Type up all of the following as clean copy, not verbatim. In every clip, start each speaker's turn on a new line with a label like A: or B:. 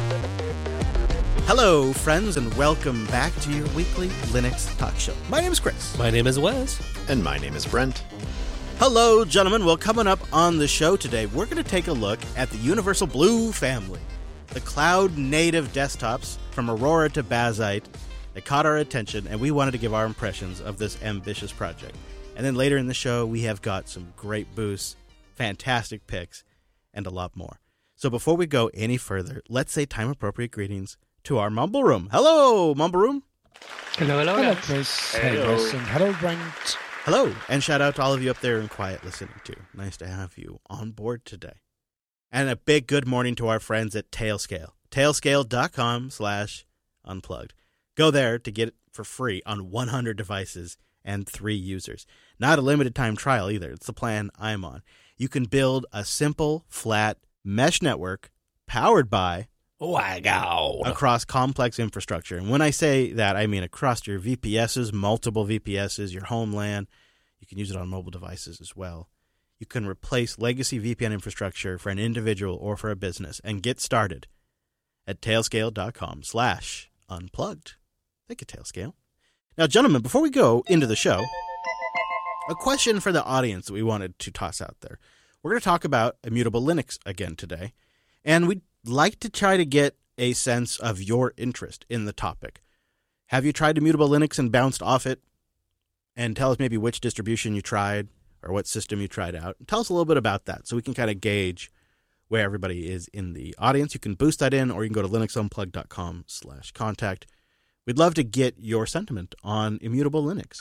A: Hello, friends, and welcome back to your weekly Linux talk show. My name is Chris.
B: My name is Wes.
C: And my name is Brent.
A: Hello, gentlemen. Well, coming up on the show today, we're going to take a look at the Universal Blue family, the cloud-native desktops from Aurora to Bazzite that caught our attention, and we wanted to give our impressions of this ambitious project. And then later in the show, we have got some great boosts, fantastic picks, and a lot more. So before we go any further, let's say time-appropriate greetings to our Mumble Room. Hello, Mumble Room.
D: Hello, Chris. Hey, Chris. And hello, Brent.
A: Hello, and shout out to all of you up there in quiet listening, too. Nice to have you on board today. And a big good morning to our friends at Tailscale. Tailscale.com/unplugged. Go there to get it for free on 100 devices and 3 users. Not a limited time trial either. It's the plan I'm on. You can build a simple, flat mesh network powered by
B: Wow.
A: across complex infrastructure. And when I say that, I mean across your VPSs, multiple VPSs, your home LAN. You can use it on mobile devices as well. You can replace legacy VPN infrastructure for an individual or for a business and get started at tailscale.com/unplugged. Thank you, Tailscale. Now, gentlemen, before we go into the show, a question for the audience that we wanted to toss out there. We're going to talk about Immutable Linux again today, and we'd like to try to get a sense of your interest in the topic. Have you tried Immutable Linux and bounced off it? And tell us maybe which distribution you tried or what system you tried out. Tell us a little bit about that so we can kind of gauge where everybody is in the audience. You can boost that in, or you can go to linuxunplugged.com/contact. We'd love to get your sentiment on Immutable Linux.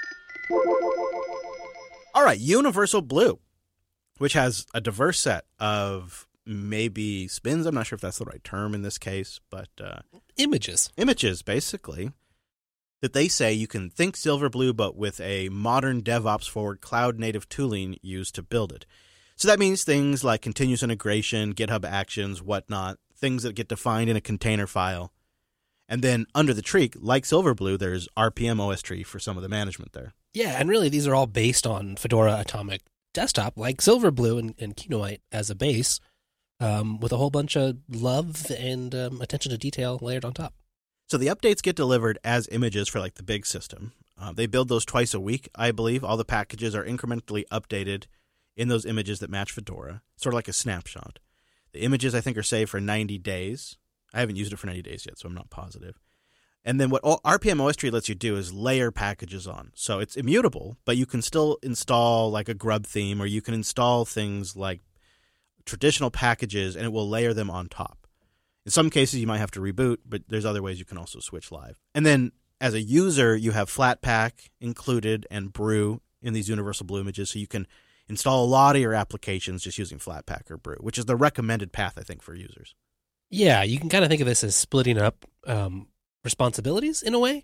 A: All right, Universal Blue, which has a diverse set of maybe spins. I'm not sure if that's the right term in this case, but
B: Images,
A: basically, that they say you can think Silverblue, but with a modern DevOps-forward cloud-native tooling used to build it. So that means things like continuous integration, GitHub Actions, whatnot, things that get defined in a container file. And then under the tree, like Silverblue, there's RPM OS tree for some of the management there.
B: Yeah, and really these are all based on Fedora Atomic Desktop, like Silverblue and Kinoite as a base, with a whole bunch of love and attention to detail layered on top.
A: So the updates get delivered as images for like the big system. They build those twice a week, I believe. All the packages are incrementally updated in those images that match Fedora, sort of like a snapshot. The images, I think, are saved for 90 days. I haven't used it for 90 days yet, so I'm not positive. And then what RPM OS tree lets you do is layer packages on. So it's immutable, but you can still install like a grub theme, or you can install things like traditional packages, and it will layer them on top. In some cases, you might have to reboot, but there's other ways you can also switch live. And then as a user, you have Flatpak included and Brew in these Universal Blue images, so you can install a lot of your applications just using Flatpak or Brew, which is the recommended path, I think, for users.
B: Yeah, you can kind of think of this as splitting up responsibilities in a way.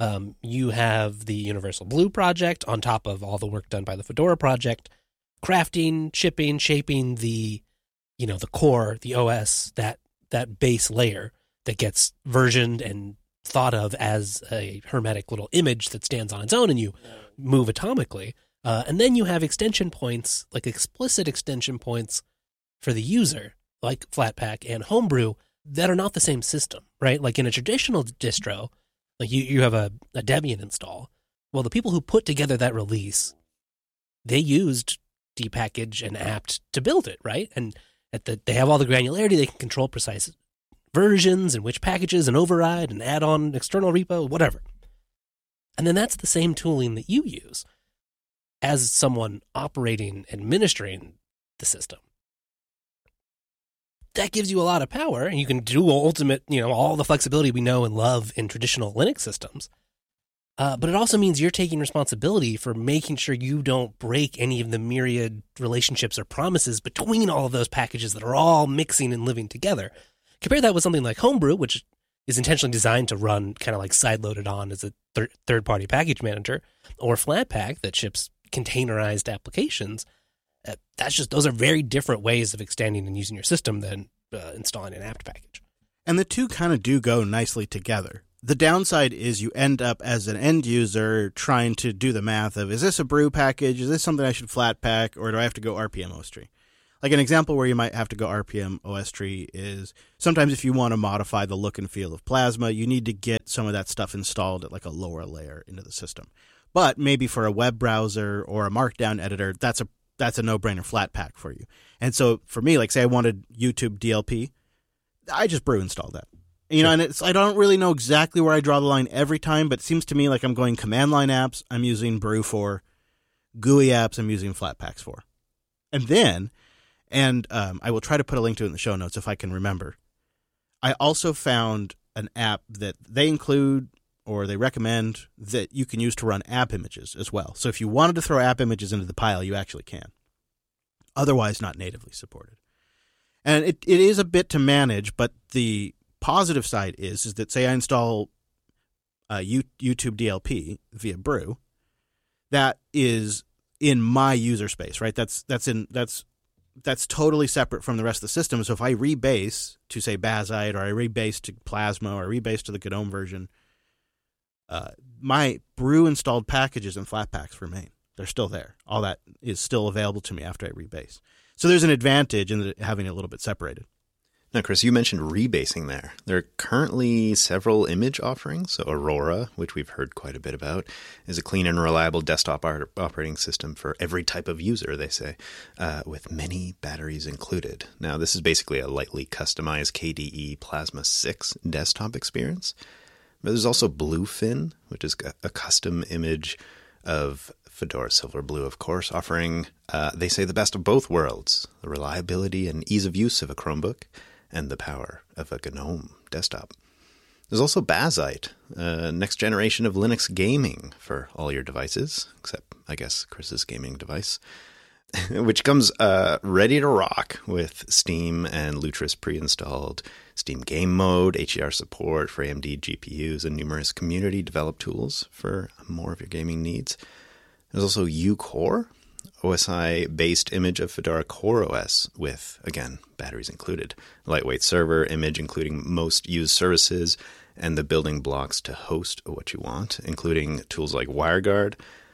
B: You have the Universal Blue project on top of all the work done by the Fedora project, crafting, shipping, shaping the core, the OS, that base layer that gets versioned and thought of as a hermetic little image that stands on its own and you move atomically. And then you have extension points, like explicit extension points for the user, like Flatpak and Homebrew, that are not the same system, right? Like in a traditional distro, like you have a Debian install. Well, the people who put together that release, they used dpackage and apt to build it, right? And they have all the granularity. They can control precise versions and which packages and override and add on external repo, whatever. And then that's the same tooling that you use as someone operating, administering the system. That gives you a lot of power, and you can do ultimate, all the flexibility we know and love in traditional Linux systems. But it also means you're taking responsibility for making sure you don't break any of the myriad relationships or promises between all of those packages that are all mixing and living together. Compare that with something like Homebrew, which is intentionally designed to run kind of like side-loaded on as a third-party package manager, or Flatpak that ships containerized applications. Those are very different ways of extending and using your system than installing an apt package.
A: And the two kind of do go nicely together. The downside is you end up as an end user trying to do the math of, is this a Brew package? Is this something I should Flatpak, or do I have to go RPM OS tree? Like an example where you might have to go RPM OS tree is sometimes if you want to modify the look and feel of Plasma, you need to get some of that stuff installed at like a lower layer into the system. But maybe for a web browser or a Markdown editor, that's a no-brainer Flatpak for you. And so for me, like say I wanted YouTube DLP, I just brew installed that. You know, and I don't really know exactly where I draw the line every time, but it seems to me like I'm going command line apps, I'm using Brew for, GUI apps, I'm using Flatpaks for. And then, I will try to put a link to it in the show notes if I can remember, I also found an app that they include or they recommend that you can use to run app images as well. So if you wanted to throw app images into the pile, you actually can. Otherwise, not natively supported. And it is a bit to manage, but the positive side is that say I install YouTube DLP via Brew, that is in my user space, right? That's totally separate from the rest of the system. So if I rebase to say Bazite or I rebase to Plasma or I rebase to the GNOME version, my Brew installed packages and Flatpaks remain. They're still there. All that is still available to me after I rebase. So there's an advantage in having it a little bit separated.
C: Now, Chris, you mentioned rebasing there. There are currently several image offerings. So Aurora, which we've heard quite a bit about, is a clean and reliable desktop operating system for every type of user, they say, with many batteries included. Now, this is basically a lightly customized KDE Plasma 6 desktop experience. But there's also Bluefin, which is a custom image of Fedora Silverblue, of course, offering, they say, the best of both worlds, the reliability and ease of use of a Chromebook, and the power of a GNOME desktop. There's also Bazite, next generation of Linux gaming for all your devices, except, I guess, Chris's gaming device, which comes ready to rock with Steam and Lutris pre-installed, Steam Game Mode, HDR support for AMD GPUs, and numerous community-developed tools for more of your gaming needs. There's also uCore, OSI-based image of Fedora CoreOS with, again, batteries included. Lightweight server image including most used services and the building blocks to host what you want, including tools like WireGuard,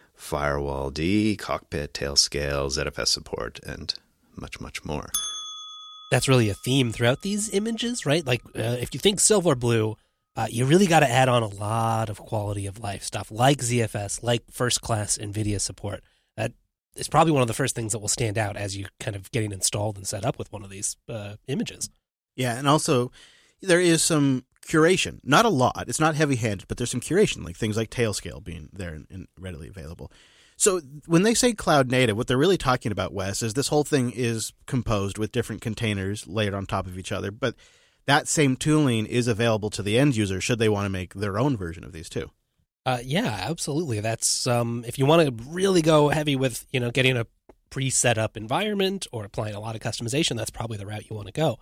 C: FirewallD, Cockpit, Tailscale, ZFS support, and much, much more.
B: That's really a theme throughout these images, right? Like, if you think Silverblue, you really got to add on a lot of quality of life stuff like ZFS, like first-class NVIDIA support. That is probably one of the first things that will stand out as you kind of getting installed and set up with one of these images.
A: Yeah, and also there is some curation. Not a lot. It's not heavy-handed, but there's some curation, like things like Tailscale being there and readily available. So when they say cloud native, what they're really talking about, Wes, is this whole thing is composed with different containers layered on top of each other, but that same tooling is available to the end user should they want to make their own version of these too.
B: Yeah, absolutely. That's if you want to really go heavy with, getting a pre-set up environment or applying a lot of customization, that's probably the route you want to go.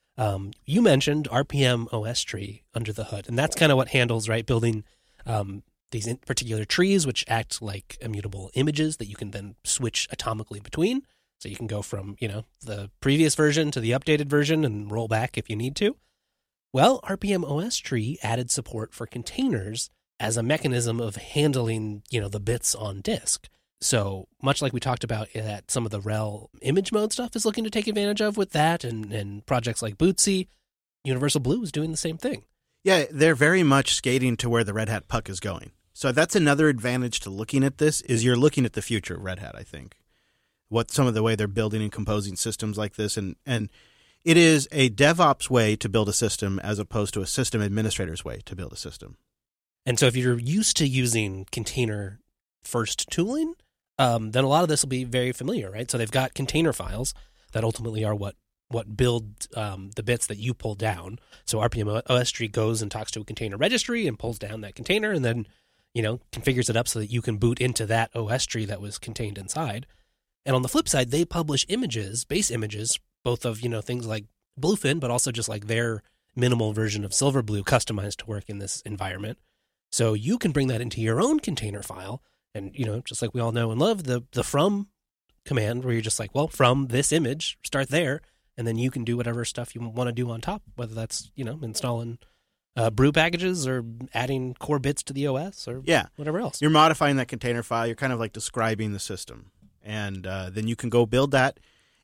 B: You mentioned RPM OS tree under the hood, and that's kind of what handles, right, building these particular trees, which act like immutable images that you can then switch atomically between. So you can go from, the previous version to the updated version and roll back if you need to. Well, RPM OS tree added support for containers as a mechanism of handling, the bits on disk. So much like we talked about that some of the RHEL image mode stuff is looking to take advantage of with that and projects like Bootsy, Universal Blue is doing the same thing.
A: Yeah, they're very much skating to where the Red Hat puck is going. So that's another advantage to looking at this is you're looking at the future of Red Hat, I think. What some of the way they're building and composing systems like this. And it is a DevOps way to build a system as opposed to a system administrator's way to build a system.
B: And so if you're used to using container first tooling, then a lot of this will be very familiar, right? So they've got container files that ultimately are what build the bits that you pull down. So RPM OS tree goes and talks to a container registry and pulls down that container and then, configures it up so that you can boot into that OS tree that was contained inside. And on the flip side, they publish images, base images, both of, things like Bluefin, but also just like their minimal version of Silverblue customized to work in this environment. So you can bring that into your own container file. And, just like we all know and love, the from command where you're just like, well, from this image, start there. And then you can do whatever stuff you want to do on top, whether that's, installing brew packages or adding core bits to the OS or whatever else.
A: You're modifying that container file. You're kind of like describing the system. And then you can go build that.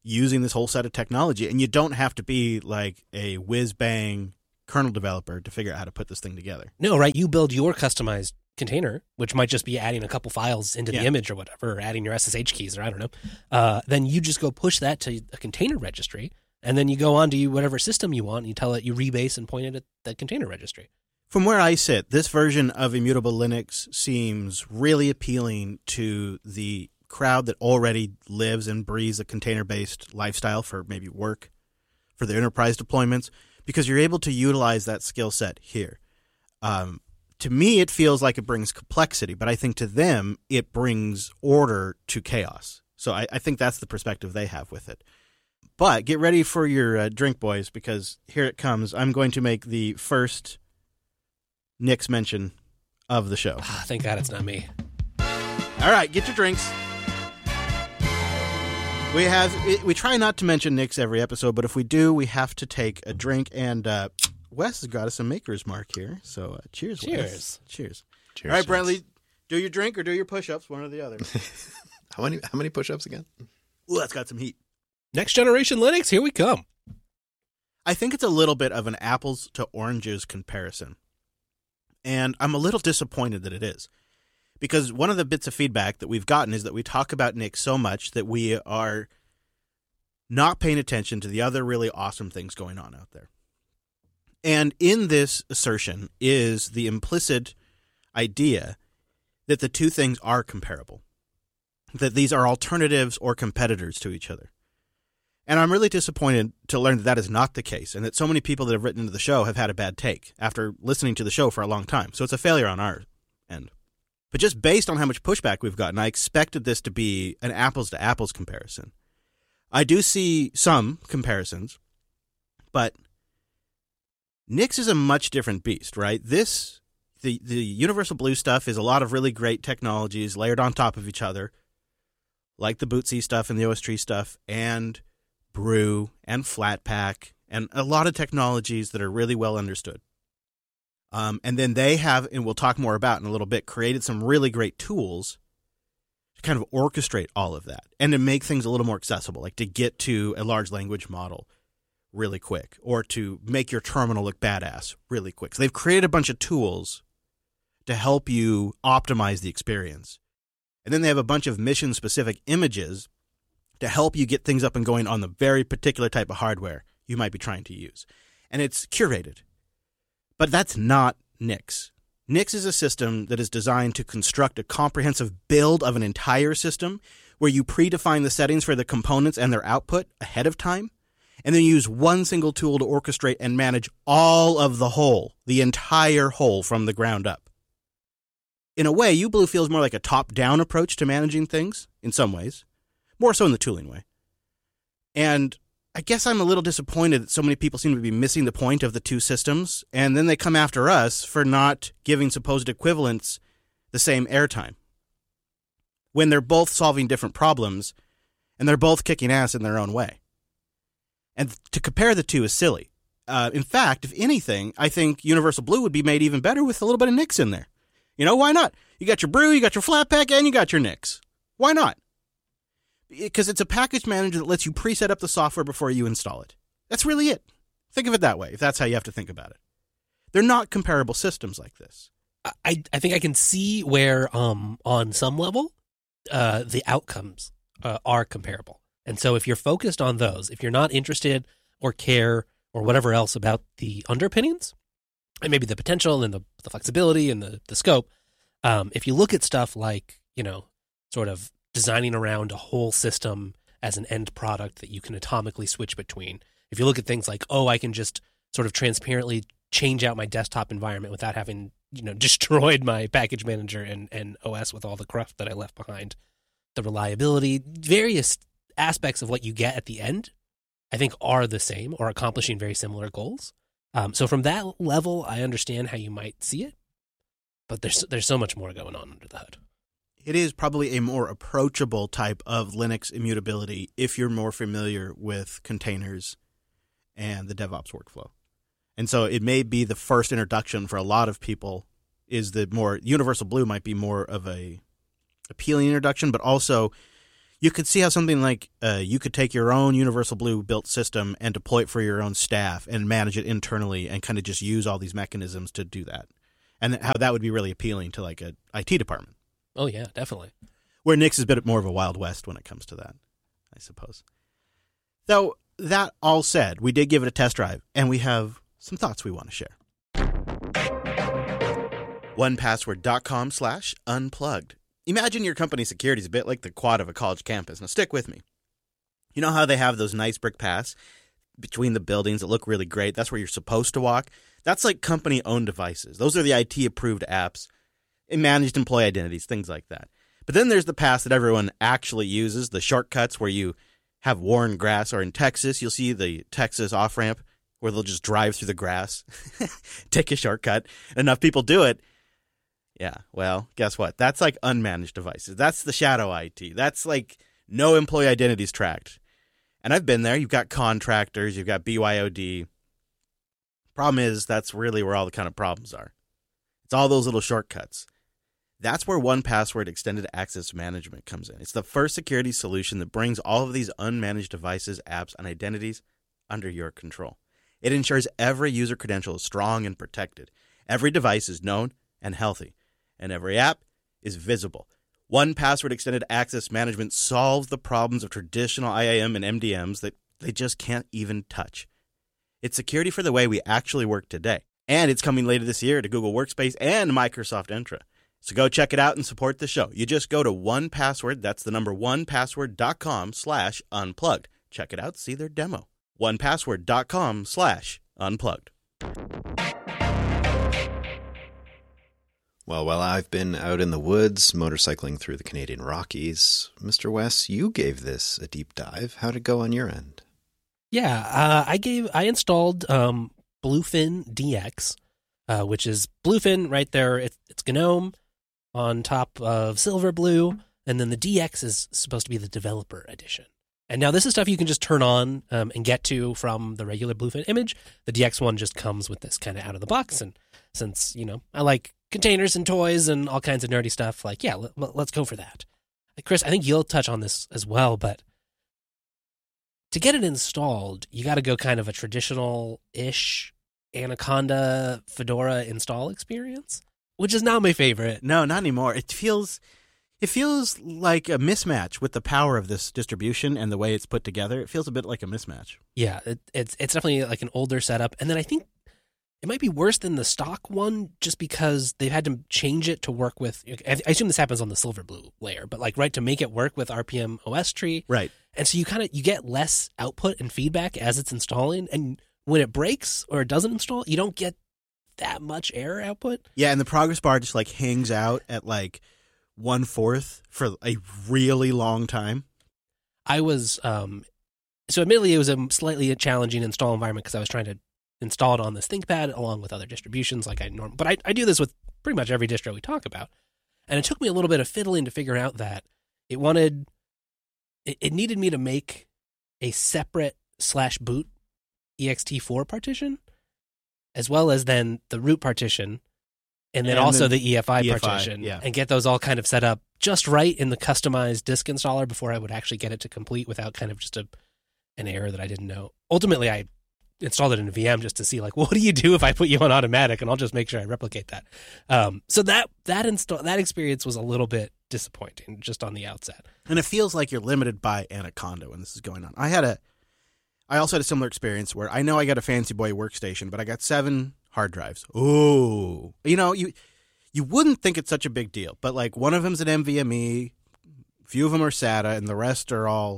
A: using this whole set of technology. And you don't have to be like a whiz-bang kernel developer to figure out how to put this thing together.
B: No, right? You build your customized container, which might just be adding a couple files into the image or whatever, or adding your SSH keys, or I don't know. Then you just go push that to a container registry, and then you go on to whatever system you want, and you tell it, you rebase and point it at the container registry.
A: From where I sit, this version of Immutable Linux seems really appealing to the crowd that already lives and breathes a container-based lifestyle for maybe work, for their enterprise deployments, because you're able to utilize that skill set here. To me, it feels like it brings complexity, but I think to them, it brings order to chaos. So I think that's the perspective they have with it. But get ready for your drink, boys, because here it comes. I'm going to make the first Nix mention of the show.
B: Thank God it's not me.
A: All right, get your drinks. We try not to mention Nix every episode, but if we do, we have to take a drink. And Wes has got us a Maker's Mark here. So cheers, Wes. Cheers. All right, Brentley, do your drink or do your push-ups, one or the other.
C: How many push-ups again?
A: Ooh, that's got some heat.
B: Next generation Linux, here we come.
A: I think it's a little bit of an apples to oranges comparison. And I'm a little disappointed that it is. Because one of the bits of feedback that we've gotten is that we talk about Nix so much that we are not paying attention to the other really awesome things going on out there. And in this assertion is the implicit idea that the two things are comparable, that these are alternatives or competitors to each other. And I'm really disappointed to learn that that is not the case, and that so many people that have written into the show have had a bad take after listening to the show for a long time. So it's a failure on our end. But just based on how much pushback we've gotten, I expected this to be an apples-to-apples comparison. I do see some comparisons, but Nix is a much different beast, right? The Universal Blue stuff is a lot of really great technologies layered on top of each other, like the bootc stuff and the OSTree stuff, and Brew and Flatpak, and a lot of technologies that are really well understood. And then they have, and we'll talk more about in a little bit, created some really great tools to kind of orchestrate all of that and to make things a little more accessible, like to get to a large language model really quick or to make your terminal look badass really quick. So they've created a bunch of tools to help you optimize the experience. And then they have a bunch of mission-specific images to help you get things up and going on the very particular type of hardware you might be trying to use. And it's curated. But that's not Nix. Nix is a system that is designed to construct a comprehensive build of an entire system where you predefine the settings for the components and their output ahead of time, and then use one single tool to orchestrate and manage all of the whole, the entire whole from the ground up. In a way, UBlue feels more like a top-down approach to managing things, in some ways, more so in the tooling way. And I guess I'm a little disappointed that so many people seem to be missing the point of the two systems, and then they come after us for not giving supposed equivalents the same airtime, when they're both solving different problems, and they're both kicking ass in their own way. And to compare the two is silly. In fact, if anything, I think Universal Blue would be made even better with a little bit of Nix in there. You know, why not? You got your Brew, you got your Flatpak, and you got your Nix. Why not? Because it's a package manager that lets you preset up the software before you install it. That's really it. Think of it that way, if that's how you have to think about it. They're not comparable systems like this.
B: I think I can see where, on some level, the outcomes are comparable. And so if you're focused on those, if you're not interested or care or whatever else about the underpinnings, and maybe the potential and the flexibility and the scope, if you look at stuff like, sort of designing around a whole system as an end product that you can atomically switch between. If you look at things like, I can just sort of transparently change out my desktop environment without having, destroyed my package manager and OS with all the cruft that I left behind. The reliability, various aspects of what you get at the end, I think are the same or accomplishing very similar goals. So from that level, I understand how you might see it, but there's so much more going on under the hood.
A: It is probably a more approachable type of Linux immutability if you're more familiar with containers and the DevOps workflow. And so it may be the first introduction for a lot of people is the more Universal Blue might be more of a appealing introduction, but also You could see how something like you could take your own Universal Blue built system and deploy it for your own staff and manage it internally and kind of just use all these mechanisms to do that. And how that would be really appealing to like a IT department.
B: Oh, yeah, definitely. Where
A: Nix is a bit more of a Wild West when it comes to that, I suppose. Though, that all said, we did give it a test drive, and we have some thoughts we want to share. 1password.com/unplugged. Imagine your company's security is a bit like the quad of a college campus. Now, stick with me. You know how they have those nice brick paths between the buildings that look really great? That's where you're supposed to walk. That's like company-owned devices. Those are the IT-approved apps, and managed employee identities, things like that. But then there's the paths that everyone actually uses, the shortcuts where you have worn grass, or in Texas, you'll see the Texas off-ramp where they'll just drive through the grass, take a shortcut. Enough people do it. Yeah, well, guess what? That's like unmanaged devices. That's the shadow IT. That's like no employee identities tracked. And I've been there. You've got contractors. You've got BYOD. Problem is, that's really where all the kind of problems are. It's all those little shortcuts. That's where 1Password Extended Access Management comes in. It's the first security solution that brings all of these unmanaged devices, apps, and identities under your control. It ensures every user credential is strong and protected. Every device is known and healthy. And every app is visible. 1Password Extended Access Management solves the problems of traditional IAM and MDMs that they just can't even touch. It's security for the way we actually work today. And it's coming later this year to Google Workspace and Microsoft Entra. So go check it out and support the show. You just go to 1Password, that's the number 1password.com/unplugged. Check it out, see their demo. 1password.com/unplugged.
C: Well, while I've been out in the woods motorcycling through the Canadian Rockies, Mr. Wes, you gave this a deep dive. How'd it go on your end?
B: Yeah, I installed Bluefin DX, which is Bluefin right there. It's GNOME on top of Silverblue, and then the DX is supposed to be the developer edition. And now this is stuff you can just turn on and get to from the regular Bluefin image. The DX one just comes with this kind of out of the box, and since, I like containers and toys and all kinds of nerdy stuff, like, yeah, let's go for that. Chris, I think you'll touch on this as well, but to get it installed, you got to go kind of a traditional-ish Anaconda Fedora install experience, which is not my favorite.
A: No, not anymore. It feels like a mismatch with the power of this distribution and the way it's put together. It feels a bit like a mismatch.
B: Yeah, it's definitely like an older setup. And then I think it might be worse than the stock one just because they've had to change it to work with, I assume this happens on the Silverblue layer, but to make it work with RPM OS tree.
A: Right.
B: And so you get less output and feedback as it's installing. And when it breaks or it doesn't install, you don't get that much error output.
A: Yeah, and the progress bar just hangs out at 1/4 for a really long time.
B: I was, so admittedly it was a slightly challenging install environment because I was trying to install it on this ThinkPad along with other distributions like I normally, but I do this with pretty much every distro we talk about. And it took me a little bit of fiddling to figure out that it needed me to make a separate /boot ext4 partition, as well as then the root partition, and then also the EFI partition,
A: yeah.
B: And get those all kind of set up just right in the customized disk installer before I would actually get it to complete without kind of just an error that I didn't know. Ultimately, I installed it in a VM just to see what do you do if I put you on automatic, and I'll just make sure I replicate that. So that experience was a little bit disappointing just on the outset.
A: And it feels like you're limited by Anaconda when this is going on. I also had a similar experience where I know I got a fancy boy workstation, but I got 7 hard drives. Ooh. You wouldn't think it's such a big deal, but one of them's an NVMe, a few of them are SATA, and the rest are all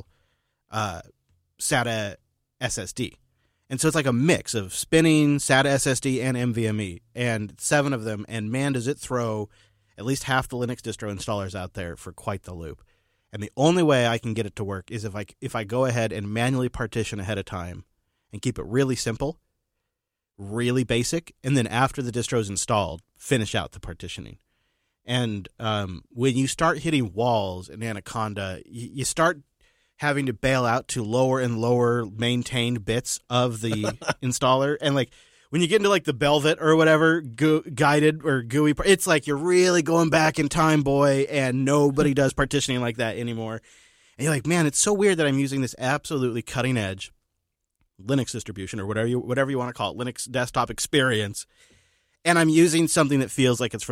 A: SATA SSD. And so it's like a mix of spinning SATA SSD and NVMe, and 7 of them, and man, does it throw at least half the Linux distro installers out there for quite the loop. And the only way I can get it to work is if I go ahead and manually partition ahead of time and keep it really simple, really basic, and then after the distro is installed, finish out the partitioning. And when you start hitting walls in Anaconda, you start having to bail out to lower and lower maintained bits of the installer. And when you get into the Belvit or whatever, guided or GUI, it's you're really going back in time, boy, and nobody does partitioning like that anymore. And you're like, man, it's so weird that I'm using this absolutely cutting edge Linux distribution or whatever you want to call it, Linux desktop experience, and I'm using something that feels like it's from